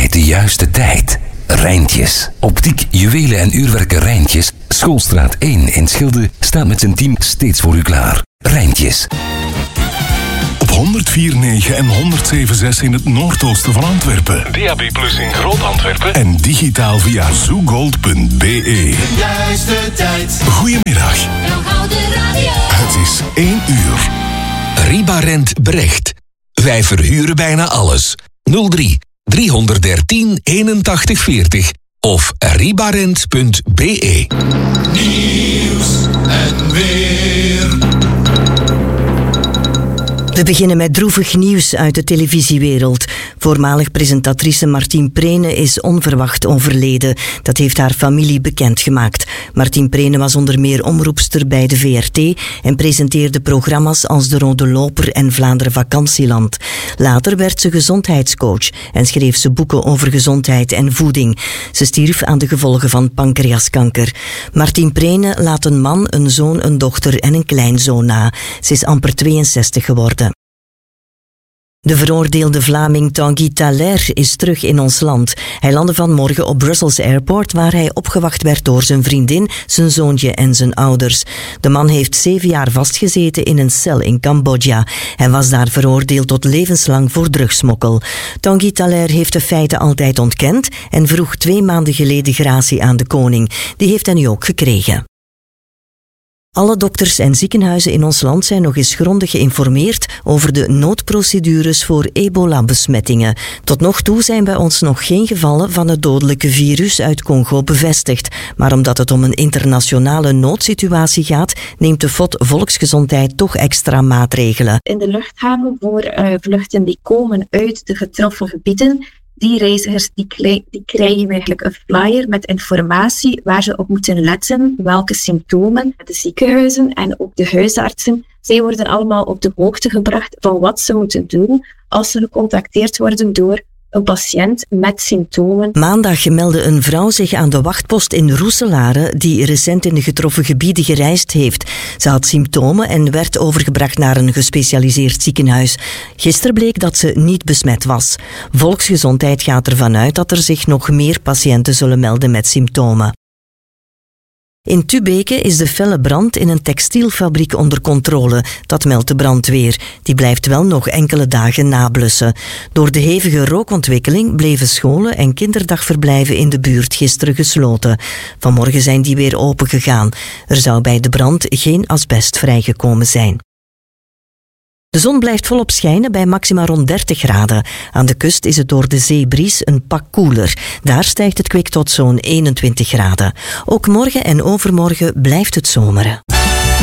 bij de juiste tijd. Rijntjes. Optiek, juwelen en uurwerken Rijntjes. Schoolstraat 1 in Schilde staat met zijn team steeds voor u klaar. Rijntjes. Op 104.9 en 107.6 in het noordoosten van Antwerpen. DAB+ in Groot-Antwerpen. En digitaal via zoogold.be. Juiste tijd. Goedemiddag. Het is 1 uur. Ribarent Brecht. Wij verhuren bijna alles. 03 313 81 40 of ribarent.be. Nieuws en weer. We beginnen met droevig nieuws uit de televisiewereld. Voormalig presentatrice Martien Prene is onverwacht overleden. Dat heeft haar familie bekendgemaakt. Martien Prene was onder meer omroepster bij de VRT en presenteerde programma's als De Rode Loper en Vlaanderen Vakantieland. Later werd ze gezondheidscoach en schreef ze boeken over gezondheid en voeding. Ze stierf aan de gevolgen van pancreaskanker. Martien Prene laat een man, een zoon, een dochter en een kleinzoon na. Ze is amper 62 geworden. De veroordeelde Vlaming Tanguy Thaler is terug in ons land. Hij landde vanmorgen op Brussels Airport, waar hij opgewacht werd door zijn vriendin, zijn zoontje en zijn ouders. De man heeft 7 jaar vastgezeten in een cel in Cambodja. Hij was daar veroordeeld tot levenslang voor drugsmokkel. Tanguy Thaler heeft de feiten altijd ontkend en vroeg 2 maanden geleden gratie aan de koning. Die heeft hij nu ook gekregen. Alle dokters en ziekenhuizen in ons land zijn nog eens grondig geïnformeerd over de noodprocedures voor ebola-besmettingen. Tot nog toe zijn bij ons nog geen gevallen van het dodelijke virus uit Congo bevestigd. Maar omdat het om een internationale noodsituatie gaat, neemt de FOD Volksgezondheid toch extra maatregelen. In de luchthaven voor vluchten die komen uit de getroffen gebieden, die reizigers die krijgen eigenlijk een flyer met informatie waar ze op moeten letten, welke symptomen. De ziekenhuizen en ook de huisartsen, zij worden allemaal op de hoogte gebracht van wat ze moeten doen als ze gecontacteerd worden door een patiënt met symptomen. Maandag meldde een vrouw zich aan de wachtpost in Roeselare die recent in de getroffen gebieden gereisd heeft. Ze had symptomen en werd overgebracht naar een gespecialiseerd ziekenhuis. Gisteren bleek dat ze niet besmet was. Volksgezondheid gaat ervan uit dat er zich nog meer patiënten zullen melden met symptomen. In Tubeke is de felle brand in een textielfabriek onder controle. Dat meldt de brandweer. Die blijft wel nog enkele dagen nablussen. Door de hevige rookontwikkeling bleven scholen en kinderdagverblijven in de buurt gisteren gesloten. Vanmorgen zijn die weer opengegaan. Er zou bij de brand geen asbest vrijgekomen zijn. De zon blijft volop schijnen bij maxima rond 30 graden. Aan de kust is het door de zeebries een pak koeler. Daar stijgt het kwik tot zo'n 21 graden. Ook morgen en overmorgen blijft het zomeren.